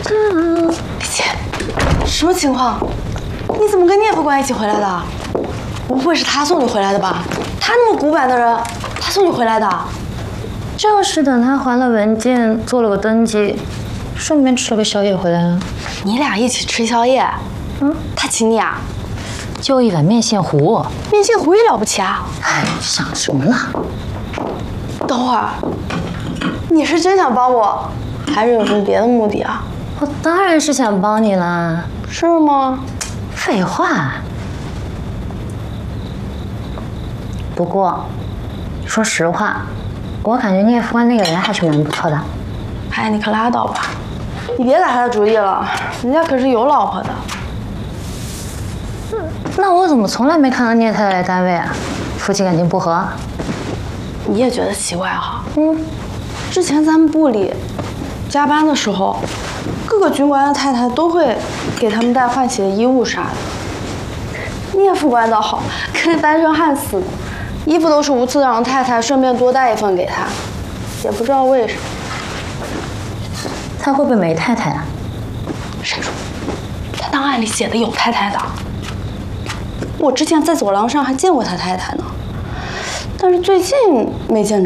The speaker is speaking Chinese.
李姐，什么情况？你怎么跟聂副官一起回来的？不会是他送你回来的吧？他那么古板的人，他送你回来的？ 就是等他还了文件，做了个登记，顺便吃了个宵夜回来了。 你俩一起吃宵夜？他请你啊？ 就一碗面线糊。 面线糊也了不起啊？ 哎，想什么了？ 等会儿，你是真想帮我，还是有什么别的目的啊？ 我当然是想帮你啦。 是吗？ 废话。不过，说实话，我感觉聂副官那个人还是蛮不错的。 哎，你可拉倒吧，你别打他的主意了，人家可是有老婆的。 那我怎么从来没看到聂太太来单位啊？夫妻感情不和？ 你也觉得奇怪哈？之前咱们部里加班的时候，各个军官的太太都会给他们带换洗的衣物啥的。聂副官倒好，跟单身汉似的，衣服都是无次让太太顺便多带一份给他，也不知道为什么。 他会不会没太太啊？ 谁说？他档案里写的有太太的。我之前在走廊上还见过他太太呢，但是最近没见着。